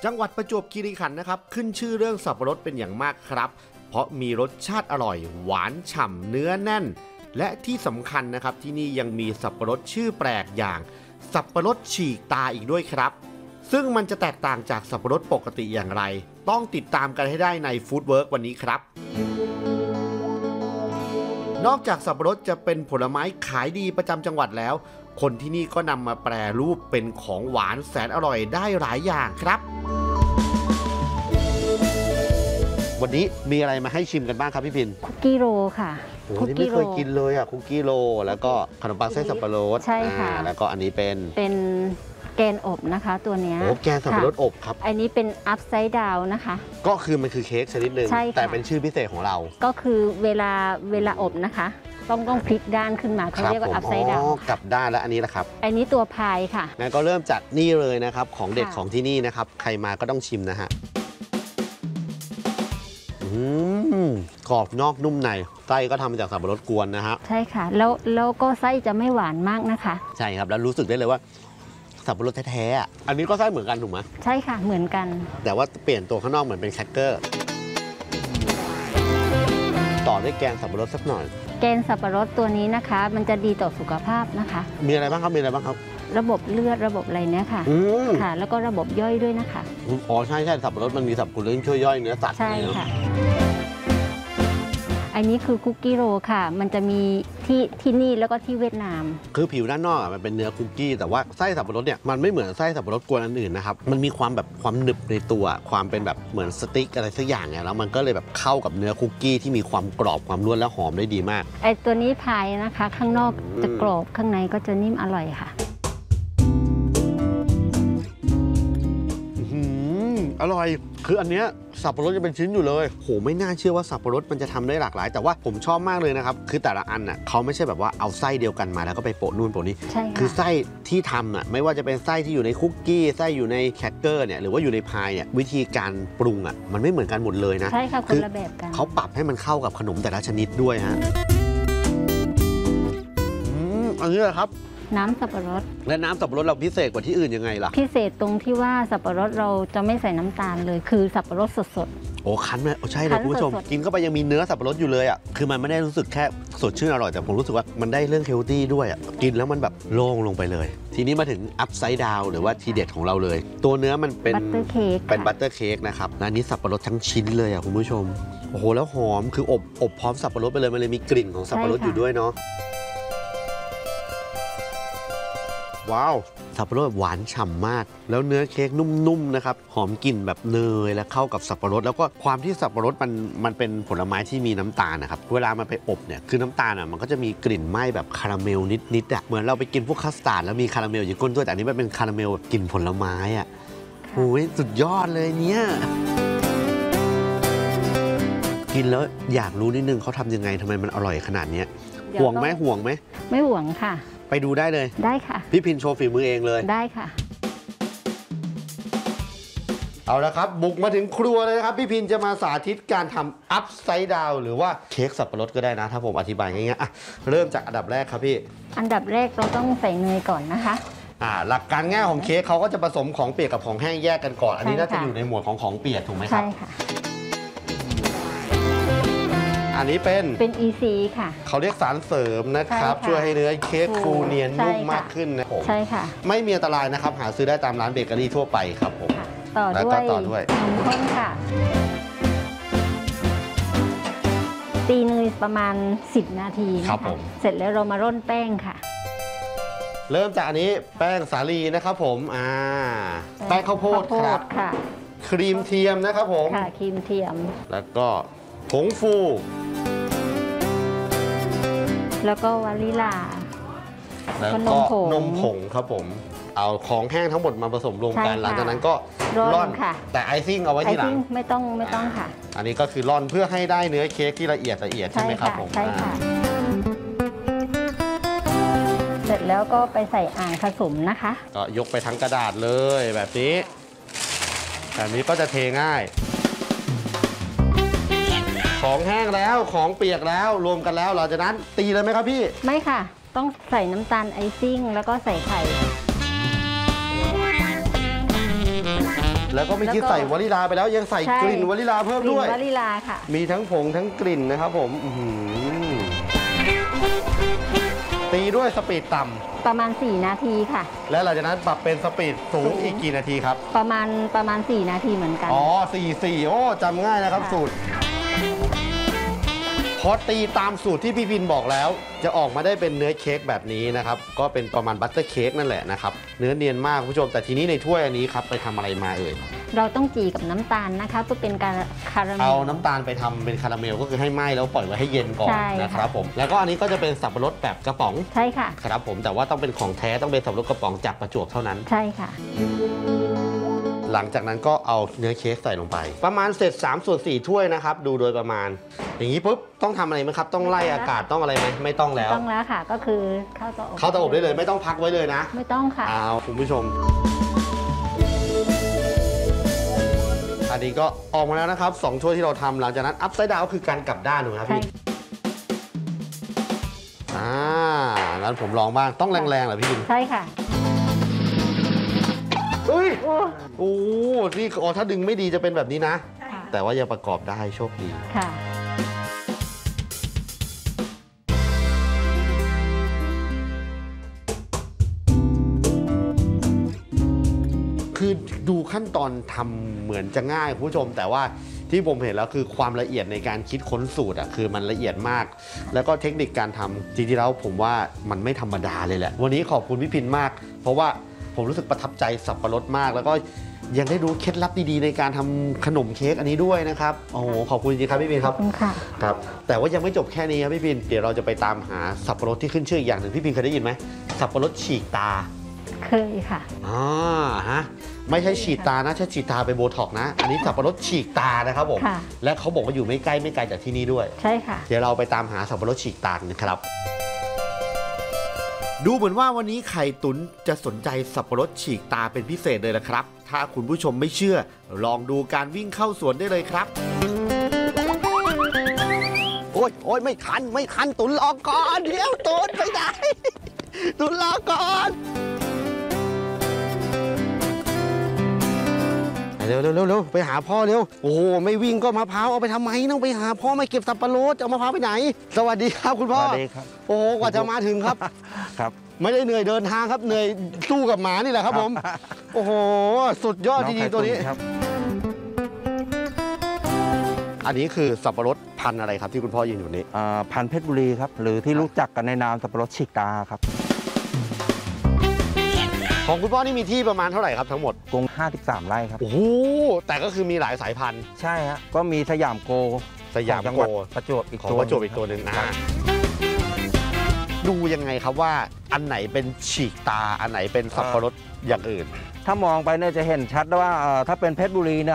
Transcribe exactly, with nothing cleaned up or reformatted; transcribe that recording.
จังหวัดประจวบคีรีขันธ์นะครับขึ้นชื่อเรื่องสับปะรดเป็นอย่างมากครับเพราะมีรสชาติอร่อยหวานฉ่ำเนื้อแน่นและที่สำคัญนะครับที่นี่ยังมีสับปะรดชื่อแปลกอย่างสับปะรดฉีกตาอีกด้วยครับซึ่งมันจะแตกต่างจากสับปะรดปกติอย่างไรต้องติดตามกันให้ได้ในฟู้ดเวิร์กวันนี้ครับนอกจากสับปะรดจะเป็นผลไม้ขายดีประจำจังหวัดแล้วคนที่นี่ก็นำมาแปรรูปเป็นของหวานแสนอร่อยได้หลายอย่างครับวันนี้มีอะไรมาให้ชิมกันบ้างครับพี่พินคุกกี้โรค่ะโอ้นี่ไม่เคยกินเลยอ่ะคุกกี้โรแล้วก็ขนมปังไส้สับปะรดใช่ค่ะแล้วก็อันนี้เป็นเป็นแกนอบนะคะตัวนี้โอ้แกนสับปะรดอบครับอันนี้เป็นอัพไซด์ดาวนะคะก็คือมันคือเค้กชนิดหนึ่งแต่เป็นชื่อพิเศษของเราก็คือเวลาเวลาอบนะคะต้องต้องพลิกด้านขึ้นมาเขาเรียกว่าอัพไซด์ดาวกลับด้านแล้วอันนี้แหละครับอันนี้ตัวพายค่ะงั้นก็เริ่มจากนี่เลยนะครับของเด็ดของที่นี่นะครับใครมาก็ต้องชิมนะฮะกรอบนอกนุ่มในไส้ก็ทำมาจากสับปะรดกวนนะฮะใช่ค่ะแล้วแล้วก็ไส้จะไม่หวานมากนะคะใช่ครับแล้วรู้สึกได้เลยว่าสับปะรดแท้ๆอันนี้ก็ไส้เหมือนกันถูกไหมใช่ค่ะเหมือนกันแต่ว่าเปลี่ยนตัวข้างนอกเหมือนเป็นแครกเกอร์ต่อด้วยแกงสับปะรดสักหน่อยแกงสับปะรดตัวนี้นะคะมันจะดีต่อสุขภาพนะคะมีอะไรบ้างครับมีอะไรบ้างครับระบบเลือดระบบอะไรเนี้ยค่ะค่ะแล้วก็ระบบย่อยด้วยนะคะอ๋อใช่ใช่สับปะรดมันมีสรรพคุณเรื่องช่วยย่อยเนื้อสัตว์ใช่ค่ะอันนี้คือคุกกี้โรค่ะมันจะมีที่ที่นี่แล้วก็ที่เวียดนามคือผิวด้านนอกมันเป็นเนื้อคุกกี้แต่ว่าไส้สับปะรดเนี่ยมันไม่เหมือนไส้สับปะรดกวนอันอื่นนะครับมันมีความแบบความหนึบในตัวความเป็นแบบเหมือนสติ๊กอะไรสักอย่างเนี่ยแล้วมันก็เลยแบบเข้ากับเนื้อคุกกี้ที่มีความกรอบความร่วนและหอมได้ดีมากไอตัวนี้พายนะคะข้างนอกจะกรอบข้างในก็จะนิ่มอร่อยค่ะอร่อยคืออันเนี้ยสับปะรดจะเป็นชิ้นอยู่เลยโหไม่น่าเชื่อว่าสับปะรดมันจะทำได้หลากหลายแต่ว่าผมชอบมากเลยนะครับคือแต่ละอันน่ะเขาไม่ใช่แบบว่าเอาไส้เดียวกันมาแล้วก็ไปโปะนู่นโปะนี้คือไส้ที่ทำอ่ะไม่ว่าจะเป็นไส้ที่อยู่ในคุกกี้ไส้อยู่ในแครกเกอร์เนี่ยหรือว่าอยู่ในพายเนี่ยวิธีการปรุงอ่ะมันไม่เหมือนกันหมดเลยนะใช่ค่ะคนละแบบกันเขาปรับให้มันเข้ากับขนมแต่ละชนิดด้วยฮะอืมอันนี้แหละครับน้ำสับปะรดและน้ำสับปะรดเราพิเศษกว่าที่อื่นยังไงล่ะพิเศษตรงที่ว่าสับปะรดเราจะไม่ใส่น้ำตาลเลยคือสับปะรดสดๆโอ้คั้นเลยโอ้ใช่เลยคุณผู้ชมกินเข้าไปยังมีเนื้อสับปะรดอยู่เลยอ่ะคือมันไม่ได้รู้สึกแค่สดชื่นอร่อยแต่ผมรู้สึกว่ามันได้เรื่องเฮลตี้ด้วยอ่ะกินแล้วมันแบบโล่งลงไปเลยทีนี้มาถึงอัพไซด์ดาวหรือว่าทีเด็ดของเราเลยตัวเนื้อมันเป็นบัตเตอร์เค้กเป็นบัตเตอร์เค้กนะครับและนี้สับปะรดทั้งชิ้นเลยอ่ะคุณผู้ชมโอ้โหแล้วหอมคืออบอบพร้อมสับปะรดไปเลยมันเลยมีกลิ่นของสับปะรดอยู่ด้วยเนาะว้าวสับปะรดหวานฉ่ำมากแล้วเนื้อเค้กนุ่มๆนะครับหอมกลิ่นแบบเนยและเข้ากับสับปะรดแล้วก็ความที่สับปะรดมันมันเป็นผลไม้ที่มีน้ำตาลนะครับเวลามันไปอบเนี่ยคือน้ำตาลอ่ะมันก็จะมีกลิ่นไหม้แบบคาราเมลนิดๆอ่ะเหมือนเราไปกินพวกคัสตาร์ดแล้วมีคาราเมลอยู่ก้นด้วยแต่อันนี้มันเป็นคาราเมลกลิ่นผลไม้อ่ะโอ้ยสุดยอดเลยเนี่ยกินแล้วอยากรู้นิดนึงเขาทำยังไงทำไมมันอร่อยขนาดนี้ห่วงไหมห่วงไหมไม่ห่วงค่ะไปดูได้เลยได้ค่ะพี่พินโชว์ฝีมือเองเลยได้ค่ะเอาละครับบุกมาถึงครัวเลยนะครับพี่พินจะมาสาธิตการทำอัพไซด์ดาวหรือว่าเค้กสับปะรดก็ได้นะถ้าผมอธิบายง่ายๆอ่ะเริ่มจากอันดับแรกครับพี่อันดับแรกเราต้องใส่เนยก่อนนะคะอ่าหลักการง่ายของเค้กเขาก็จะผสมของเปียกกับของแห้งแยกกันก่อนอันนี้น่าจะอยู่ในหมวดของของเปียกถูกไหมครับใช่ค่ะอันนี้เป็นเป็น อี ซี ค่ะเขาเรียกสารเสริมนะครับช่วยให้เนื้อเค้กฟูเนียนนุ่มมากขึ้นนะผมใช่ค่ะไม่มีอันตรายนะครับหาซื้อได้ตามร้านเบเกอรี่ทั่วไปครับผมต่อด้วยต่อด้วยนมข้นค่ะตีเนยประมาณสิบนาทีครับผมเสร็จแล้วเรามาร่อนแป้งค่ะเริ่มจากอันนี้แป้งสาลีนะครับผมอ่าแป้งข้าวโพดครับค่ะครีมเทียมนะครับผมค่ะครีมเทียมแล้วก็ผงฟูแล้วก็วานิลาแล้วก็นมผงครับผมเอาของแห้งทั้งหมดมาผสมรวมกันหลังจากนั้นก็ร่อนค่ะแต่ไอซิ่งเอาไว้ที่หลังไม่ต้องไม่ต้องค่ะอันนี้ก็คือร่อนเพื่อให้ได้เนื้อเค้กที่ละเอียดละเอียดใช่ไหมครับผมใช่ค่ะเสร็จแล้วก็ไปใส่อ่างผสมนะคะก็ยกไปทั้งกระดาษเลยแบบนี้แบบนี้ก็จะเทง่ายของแห้งแล้วของเปียกแล้วรวมกันแล้วหลังจากนั้นตีเลยไหมครับพี่ไม่ค่ะต้องใส่น้ำตาลไอซิ่งแล้วก็ใส่ไข่แล้วก็ไม่คิดใส่วานิลาไปแล้วยังใส่ใช่กลิ่นวานิลาเพิ่มกลิ่นด้วยวานิลาค่ะมีทั้งผงทั้งกลิ่นนะครับผมอื้อหือตีด้วยสปีดต่ำประมาณ สี่ นาทีค่ะและหลังจากนั้นปรับเป็นสปีดสูงอีกกี่นาทีครับประมาณประมาณ สี่ นาทีเหมือนกันอ๋อสี่ สี่โอ้จำง่ายนะครับค่ะสูตร พอตีตามสูตรที่พี่พินบอกแล้ว จะออกมาได้เป็นเนื้อเค้กแบบนี้นะครับ ก็เป็นประมาณบัตเตอร์เค้กนั่นแหละนะครับ เนื้อเนียนมากคุณผู้ชม แต่ทีนี้ในถ้วยอันนี้ครับไปทำอะไรมาเอ่ยเราต้องจีกับน้ำตาลนะคะเพื่อเป็นการคาราเมลเอาน้ำตาลไปทำเป็นคาราเมลก็คือให้ไหม้แล้วปล่อยไว้ให้เย็นก่อนใช่ค่ะนะครับผม แล้วก็อันนี้ก็จะเป็นสับปะรดแบบกระป๋องใช่ค่ะครับผม แต่ว่าต้องเป็นของแท้ต้องเป็นสับปะรดกระป๋องจากประจวบเท่านั้นใช่ค่ะหลังจากนั้นก็เอาเนื้อเค้กใส่ลงไป ประมาณเศษสามส่วนสี่ถ้วยนะครับ ดูโดยประมาณ อย่างนี้ปุ๊บต้องทำอะไรไหมครับ ต้องไล่อากาศต้องอะไรไหมไม่ต้องแล้วต้องแล้วค่ะก็คือเข้าเตาอบเข้าเตาอบได้เลยไม่ต้องพักไว้เลยนะไม่ต้องค่ะเอาคุณผู้ชม อันนี้ก็ออกมาแล้วนะครับสองถ้วยที่เราทำหลังจากนั้นอัพไซด์ดาวคือการกลับด้านถูกไหมครับใช่พี่อ่างั้นผมลองบ้างต้องแรงๆเหรอพี่บินใช่ค่ะเฮ้ยโอ้โอ้นี่อ๋อถ้าดึงไม่ดีจะเป็นแบบนี้นะค่ะแต่ว่ายังประกอบได้โชคดีค่ะคือดูขั้นตอนทำเหมือนจะง่ายคุณผู้ชม แต่ว่าที่ผมเห็นแล้วคือความละเอียดในการคิดค้นสูตรอ่ะคือมันละเอียดมาก แล้วก็เทคนิคการทำจริงๆแล้วผมว่ามันไม่ธรรมดาเลยแหละ วันนี้ขอบคุณพี่พินมาก เพราะว่าผมรู้สึกประทับใจสับปะรดมาก แล้วก็ยังได้รู้เคล็ดลับดีๆในการทำขนมเค้กอันนี้ด้วยนะครับโอ้โหขอบคุณจริงๆครับพี่พินคขรัอบบ คุณค่ะครับแต่ว่ายังไม่จบแค่นี้ครับพี่พินเดี๋ยวเราจะไปตามหาสับปะรดที่ขึ้นชื่ออีกอย่างหนึ่งพี่พินเคยได้ยินไหมสับปะรดฉีกตาเคยค่ะอ่าฮะไม่ใช่ฉีดตานะใช่ฉีดตาไปโบท็อกซ์นะ อันนี้สับปะรดฉีกตานะครับผมค่ะและเขาบอกว่าอยู่ไม่ใกล้ไม่ไกลจากที่นี่ด้วยใช่ค่ะเดี๋ยวเราไปตามหาสับปะรดฉีกตากันครับ ดูเหมือนว่าวันนี้ไข่ตุ๋นจะสนใจสับปะรดฉีกตาเป็นพิเศษเลยละครับ ถ้าคุณผู้ชมไม่เชื่อ ลองดูการวิ่งเข้าสวนได้เลยครับ โอ้ยโอ้ยไม่ทันไม่ทันตุ๋นรอก่อนเดี๋ยวตุ๋นไปไหน ตุ๋นรอก่อน เร็วเร็วเร็วเร็วไปหาพ่อเร็วโอ้โหไม่วิ่งก็มะพร้าวเอาไปทำไมต้องไปหาพ่อไม่เก็บสับปะรดจะเอามะพร้าวไปไหน สวัสดีครับคุณพ่อสวัสดีครับโอ้โหกว่าจะมาถึงครับครับไม่ได้เหนื่อยเดินทางครับเหนื่อยสู้กับหมานี่แหละครับผม โอ้โหสุดยอดจริงๆตัวนี้ครับอันนี้คือสับปะรดพันธุ์อะไรครับที่คุณพ่อยืนอยู่นี้อ่าพันธุ์เพชรบุรีครับ หรือที่รู้จักกันในนามสับปะรดฉีกตาครับของคุณพ่อนี่มีที่ประมาณเท่าไหร่ครับทั้งหมดกรุงห้าสิบสามไร่ครับโอ้โหแต่ก็คือมีหลายสายพันธุ์ใช่ฮะก็มีสยามโกสยามของจังโกหวัดประจวบอีกของตัวประจวบอีกตัวหนึ่งนะครับดูยังไงครับว่าอันไหนเป็นฉีกตาอันไหนเป็นสับปะรดอย่างอื่นถ้ามองไปเนี่ยจะเห็นชัดว่าเอ่อถ้าเป็นเพชรบุรีเนี่ย